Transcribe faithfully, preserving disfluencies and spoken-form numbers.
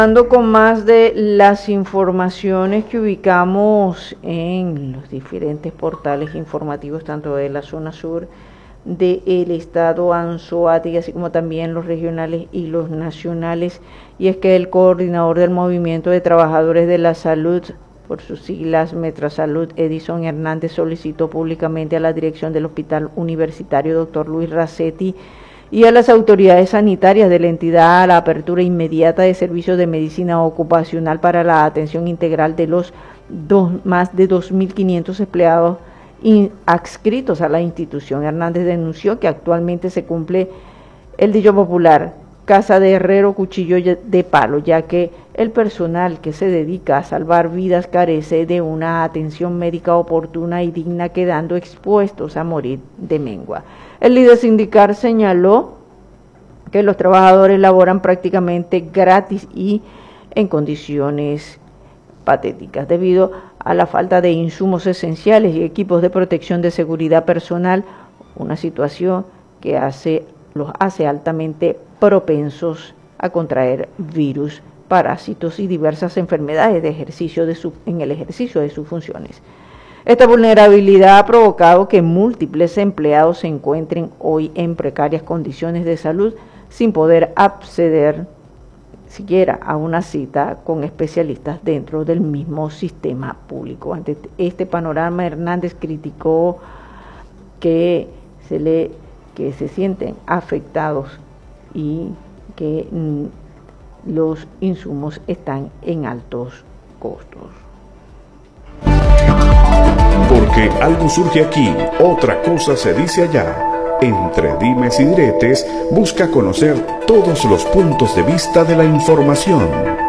Con más de las informaciones que ubicamos en los diferentes portales informativos, tanto de la zona sur del estado Anzoátegui, así como también los regionales y los nacionales, y es que el coordinador del Movimiento de Trabajadores de la Salud, por sus siglas Metrasalud, Edison Hernández, solicitó públicamente a la dirección del Hospital Universitario doctor Luis Racetti y a las autoridades sanitarias de la entidad a la apertura inmediata de servicios de medicina ocupacional para la atención integral de los dos, más de dos mil quinientos empleados adscritos a la institución. Hernández denunció que actualmente se cumple el dicho popular, casa de herrero, cuchillo de palo, ya que el personal que se dedica a salvar vidas carece de una atención médica oportuna y digna, quedando expuestos a morir de mengua. El líder sindical señaló que los trabajadores laboran prácticamente gratis y en condiciones patéticas debido a la falta de insumos esenciales y equipos de protección de seguridad personal, una situación que hace, los hace altamente propensos a contraer virus, parásitos y diversas enfermedades de ejercicio de su, en el ejercicio de sus funciones. Esta vulnerabilidad ha provocado que múltiples empleados se encuentren hoy en precarias condiciones de salud sin poder acceder siquiera a una cita con especialistas dentro del mismo sistema público. Ante este panorama, Hernández criticó que se, le, que se sienten afectados y que mm, los insumos están en altos costos. Porque algo surge aquí, otra cosa se dice allá. Entre dimes y diretes, busca conocer todos los puntos de vista de la información.